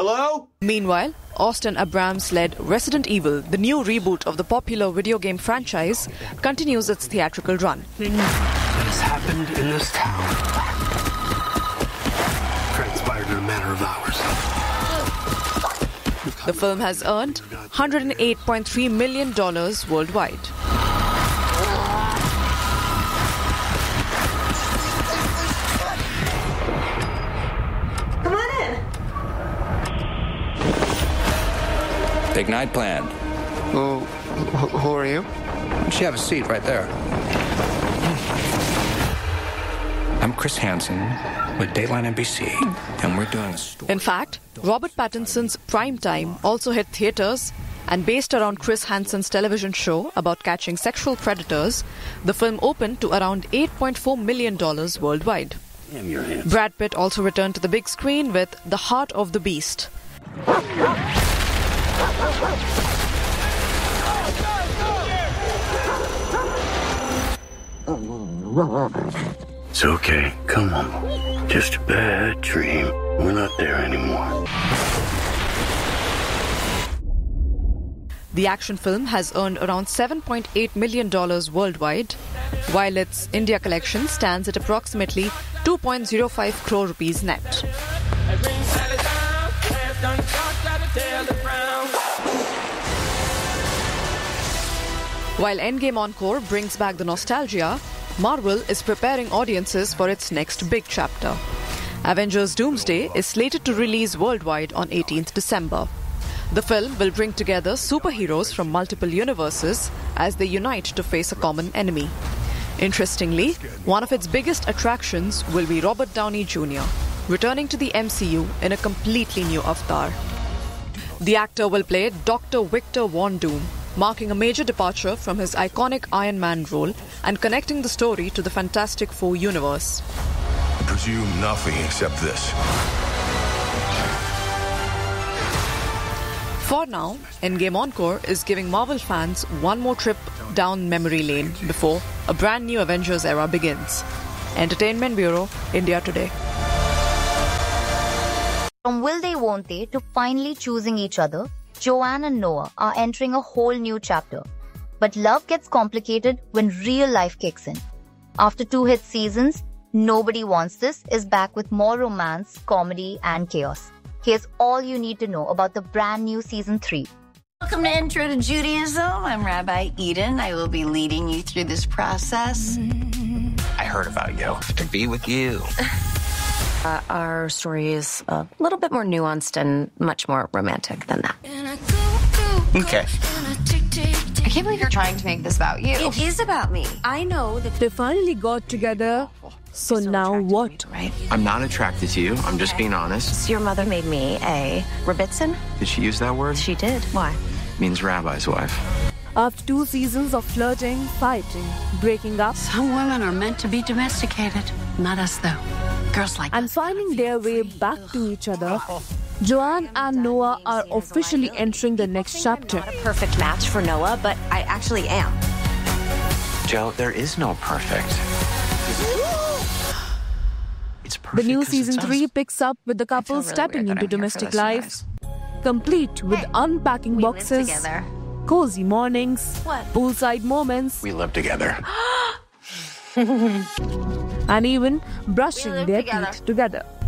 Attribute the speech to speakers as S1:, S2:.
S1: Hello?
S2: Meanwhile, Austin Abrams-led Resident Evil, the new reboot of the popular video game franchise, continues its theatrical run.
S1: Things that has happened in this town transpired in a matter of hours.
S2: The film has earned $108.3 million worldwide.
S3: Come on in.
S4: Big night planned.
S5: Well, who are you?
S4: Why don't you have a seat right there? I'm Chris Hansen with Dateline NBC, and we're doing a story.
S2: In fact, Robert Pattinson's Primetime also hit theaters, and based around Chris Hansen's television show about catching sexual predators, the film opened to around $8.4 million worldwide. Brad Pitt also returned to the big screen with The Heart of the Beast.
S6: It's okay. Come on. Just a bad dream. We're not there anymore.
S2: The action film has earned around $7.8 million worldwide, while its India collection stands at approximately 2.05 crore rupees net. While Endgame Encore brings back the nostalgia, Marvel is preparing audiences for its next big chapter. Avengers Doomsday is slated to release worldwide on 18th December. The film will bring together superheroes from multiple universes as they unite to face a common enemy. Interestingly, one of its biggest attractions will be Robert Downey Jr., returning to the MCU in a completely new avatar. The actor will play Dr. Victor Von Doom, marking a major departure from his iconic Iron Man role and connecting the story to the Fantastic Four universe.
S7: I presume nothing except this.
S2: For now, Endgame Encore is giving Marvel fans one more trip down memory lane before a brand new Avengers era begins. Entertainment Bureau, India Today.
S8: From will they, won't they, to finally choosing each other, Joanne and Noah are entering a whole new chapter. But love gets complicated when real life kicks in. After 2 hit seasons, Nobody Wants This is back with more romance, comedy, and chaos. Here's all you need to know about the brand new season 3.
S3: Welcome to Intro to Judaism. I'm Rabbi Eden. I will be leading you through this process.
S4: I heard about you. To be with you.
S9: Our story is a little bit more nuanced and much more romantic than that.
S4: Okay.
S9: I can't believe you're trying to make this about you.
S3: It is about me.
S9: I know that
S10: They finally got together, so now what?
S9: right?
S11: I'm not attracted to you. I'm just being honest.
S9: Your mother made me a Rebbitzin.
S11: Did she use that word?
S9: She did. Why?
S11: Means rabbi's wife.
S10: After 2 seasons of flirting, fighting, breaking up,
S3: Some women are meant to be domesticated. Not us, though. Girls like
S10: and finding their way back to each other, Joanne and Noah are officially entering the next chapter.
S9: Not a perfect match for Noah, but I actually am.
S11: Joe, there is no perfect. It's perfect.
S10: The new
S11: 'cause
S10: season
S11: it's us.
S10: 3 picks up with the couple
S9: really
S10: stepping
S9: weird that
S10: into
S9: I'm here for
S10: domestic
S9: this, you
S10: life,
S9: guys.
S10: complete with unpacking
S9: We live
S10: boxes,
S9: together.
S10: cozy mornings,
S9: What?
S10: poolside moments,
S11: We live together.
S10: and even brushing
S9: We live
S10: their
S9: together.
S10: teeth together.